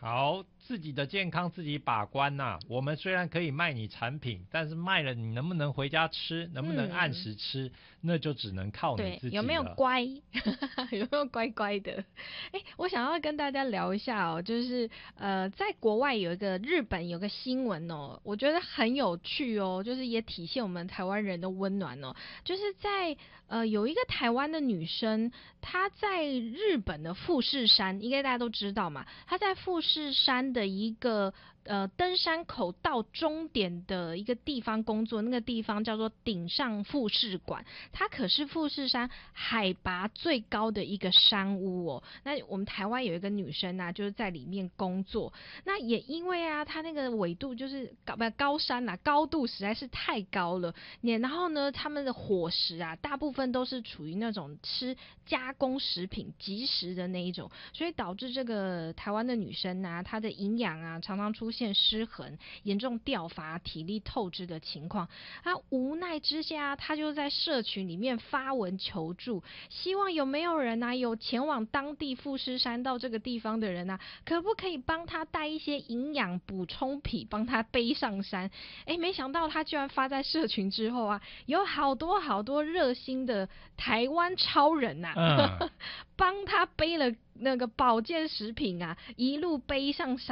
好，自己的健康自己把关呐。我们虽然可以卖你产品，但是卖了你能不能回家吃，能不能按时吃，那就只能靠你自己了。 对，有没有乖？有没有乖乖的？我想要跟大家聊一下哦，就是在国外有一个日本有个新闻哦，我觉得很有趣哦，就是也体现我们台湾人的温暖哦，就是在有一个台湾的女生，她在日本的富士山，应该大家都知道嘛，她在富士山的一个登山口到终点的一个地方工作，那个地方叫做顶上富士馆，它可是富士山海拔最高的一个山屋哦。那我们台湾有一个女生啊，就是在里面工作，那也因为啊，它那个纬度就是高山啊，高度实在是太高了，然后呢，他们的伙食啊，大部分都是处于那种吃加工食品、即食的那一种，所以导致这个台湾的女生啊，她的营养啊常常出现失衡，严重掉发、体力透支的情况。她无奈之下，她就在社群里面发文求助，希望有没有人啊，有前往当地富士山到这个地方的人啊，可不可以帮她带一些营养补充品，帮她背上山？没想到她居然发在社群之后啊，有好多好多热心的台湾超人呐、 嗯。 帮她背了那个保健食品啊，一路背上山。